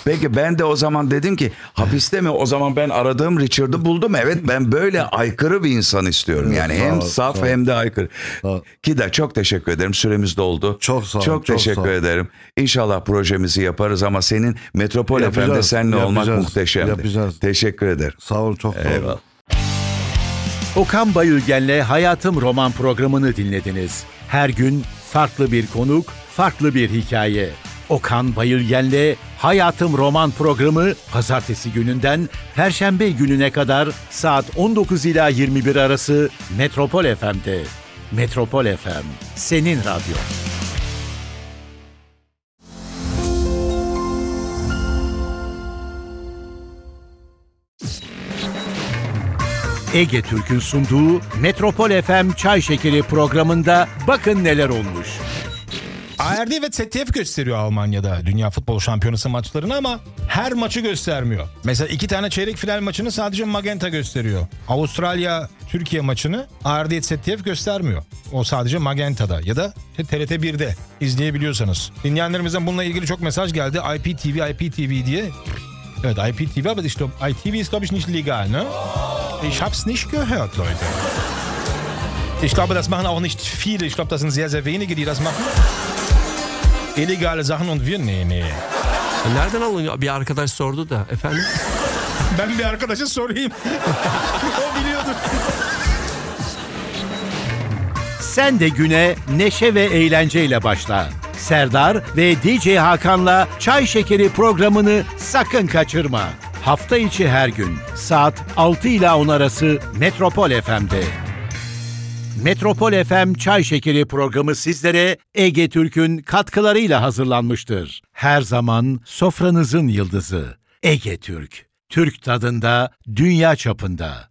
Peki ben de o zaman dedim ki hapiste mi? O zaman ben aradığım Richard'ı buldum. Evet, ben böyle aykırı bir insan istiyorum. Yani Sağ hem ol, saf sağ ol. hem de aykırı. ol. Kida, çok teşekkür ederim. Süremiz doldu. Çok sağ ol, Çok çok teşekkür sağ ol. ederim. İnşallah projemizi yaparız ama senin Metropol Yapacağız, FM'de seninle olmak yapacağız, muhteşemdi. yapacağız. Teşekkür ederim. Sağ ol, çok sağ ol. Eyvallah. Okan Bayülgen'le Hayatım Roman programını dinlediniz. Her gün farklı bir konuk, farklı bir hikaye. Okan Bayülgen'le Hayatım Roman programı pazartesi gününden perşembe gününe kadar saat 19 ila 21 arası Metropol FM'de. Metropol FM, senin radyo. Ege Türk'ün sunduğu Metropol FM Çay Şekeri programında bakın neler olmuş. ARD ve ZDF gösteriyor Almanya'da Dünya Futbol Şampiyonası maçlarını ama her maçı göstermiyor. Mesela 2 tane çeyrek final maçını sadece Magenta gösteriyor. Avustralya-Türkiye maçını ARD ZDF göstermiyor. O sadece Magenta'da ya da TRT 1'de izleyebiliyorsanız. Dinleyenlerimizden bununla ilgili çok mesaj geldi. IPTV diye. Evet, IPTV, aber ITV ist glaube ich nicht legal, ne? Ich hab's nicht gehört, Leute. Ich glaube, das machen auch nicht viele. Ich glaube, das sind sehr, sehr wenige, die das machen. İllegale Sachen und wir nee. Nereden alınıyor? Bir arkadaş sordu da efendim. Ben bir arkadaşa sorayım. O biliyordur. Sen de güne neşe ve eğlenceyle başla. Serdar ve DJ Hakan'la Çay Şekeri programını sakın kaçırma. Hafta içi her gün saat 6 ila 10 arası Metropol FM'de. Metropol FM Çay Şekeri programı sizlere Ege Türk'ün katkılarıyla hazırlanmıştır. Her zaman sofranızın yıldızı Ege Türk. Türk tadında, dünya çapında.